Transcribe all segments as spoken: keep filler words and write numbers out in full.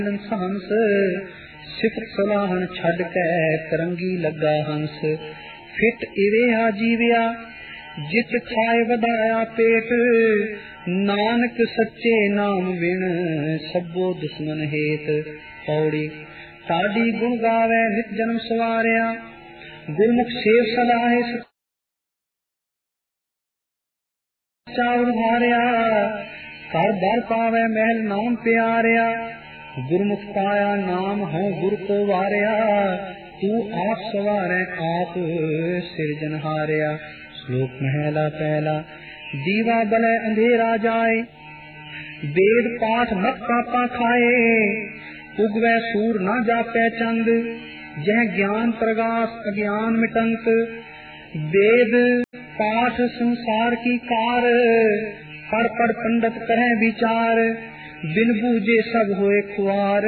हंस सिफत सलाहन छड़ कै करंगी लगा हंस। फिट इवे आ जीविया जित खाए वधाया पेट, नानक सच्चे नाम बिन सबो दुश्मन हेत। पौड़ी ताड़ी गुण गावे नित जन्म सवारिया, गुरमुख सेव सलाहे सच्चा उधारिया। घर बार पावे महल नाम प्यारिया, गुरमुख पाया नाम है गुर को वारिया। तू आप सवारे आप सिरजनहारिया। श्लोक महला पहला। दीवा बले अंधेरा जाए, वेद पाठ मत पापा खाए। उगवे सूर न जापे चंद, जह ज्ञान प्रगास अज्ञान मिटंत। वेद पाठ संसार की कार, पढ़ पढ़ पंडित कहे विचार। बिन बूझे सब होए खुआर,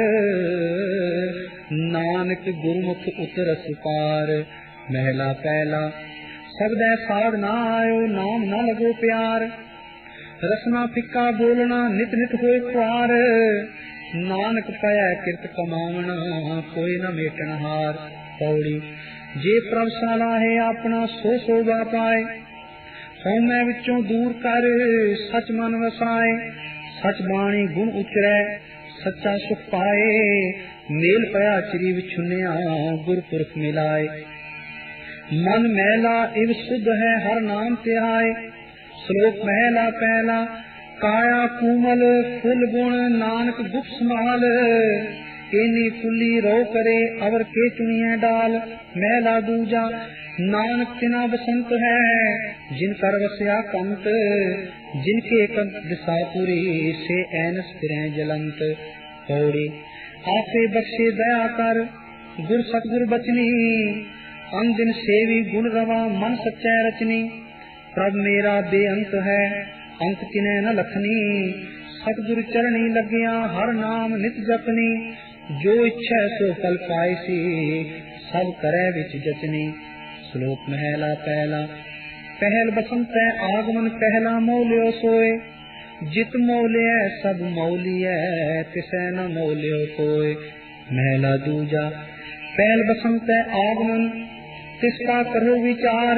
नानक गुरमुख उतरस पार। महला पहला। सबदै साध ना आयो नाम न लगो प्यार, रसना फिक्का बोलना नित नित होए खुआर। नानक पाया किरत कमावना, कोई न मेटन हार। पौड़ी जे प्रभ सलाहे अपना सो सोभा पाए। हउमੈ विचों दूर कर सच मन वसाए। सच बाणी गुण उचरै सच्चा सुख पाए। मेल पया चिरी विछुनिया गुर पुरख मिलाए। मन मैला इव शुद्ध है हर नाम त्याय। श्लोक महला पहला। काया कूमल फुल गुण नानक गुप्त संभाल। एनी फुल्ली रो करे अवर के चुनिए डाल। महला दूजा। नानक तिना बसंत है जिन कर वसया कंत। जिनके कंत दिशापुरी से ऐनस फिरें जलंत। पौड़ी आपे बख्शे दया कर गुर सतगुर बचनी। अन दिन सेवी गुण रवा मन सच्चै रचनी। प्रभ मेरा बेअंत है अंत किने न लखनी। सतगुर चरणी लगिया हर नाम नित जपनी। जो इच्छा सो फल पाइसी सब करे विच जचनी। श्लोक महला पहला। पहल बसंत आगमन पहला मौल्यो सोए। जित मौल्य सब मौलिय तिसै न मौल्यो कोय। महला दूजा। पहल बसंत आगमन तिसका करो विचार।